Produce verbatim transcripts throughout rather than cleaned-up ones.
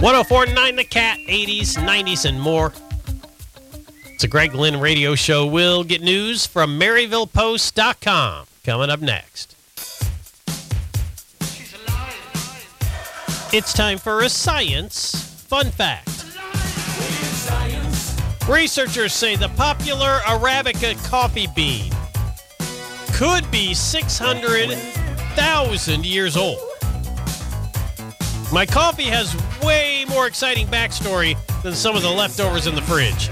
one oh four point nine The Cat, eighties, nineties, and more. It's a Greg Lynn radio show. We'll get news from Maryville Post dot com coming up next. It's time for a science fun fact. Researchers say the popular Arabica coffee bean could be six hundred thousand years old. My coffee has way more exciting backstory than some of the leftovers in the fridge.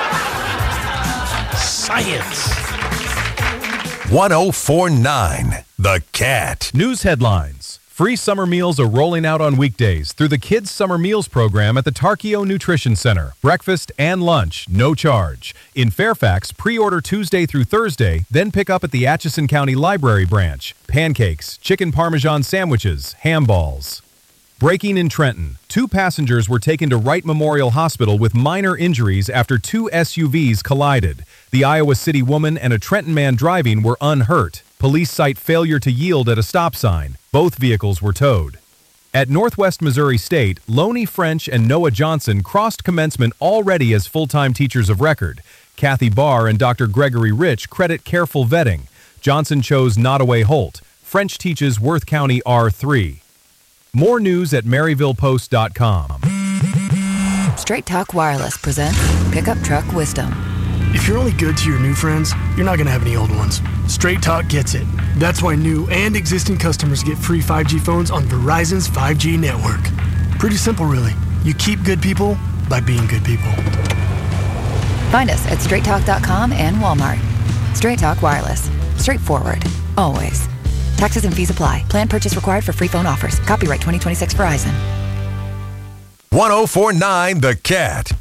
Science. one oh four point nine The Cat. News headlines. Free summer meals are rolling out on weekdays through the Kids Summer Meals program at the Tarkio Nutrition Center. Breakfast and lunch, no charge. In Fairfax, pre-order Tuesday through Thursday, then pick up at the Atchison County Library branch. Pancakes, chicken parmesan sandwiches, ham balls. Breaking in Trenton. Two passengers were taken to Wright Memorial Hospital with minor injuries after two S U Vs collided. The Iowa City woman and a Trenton man driving were unhurt. Police cite failure to yield at a stop sign. Both vehicles were towed. At Northwest Missouri State, Loney French and Noah Johnson crossed commencement already as full-time teachers of record. Kathy Barr and Doctor Gregory Rich credit careful vetting. Johnson chose Nottoway Holt. French teaches Worth County R three. More news at Maryville Post dot com. Straight Talk Wireless presents Pickup Truck Wisdom. If you're only good to your new friends, you're not going to have any old ones. Straight Talk gets it. That's why new and existing customers get free five G phones on Verizon's five G network. Pretty simple, really. You keep good people by being good people. Find us at straight talk dot com and Walmart. Straight Talk Wireless. Straightforward. Always. Taxes and fees apply. Plan purchase required for free phone offers. Copyright twenty twenty-six Verizon. one oh four point nine The Cat.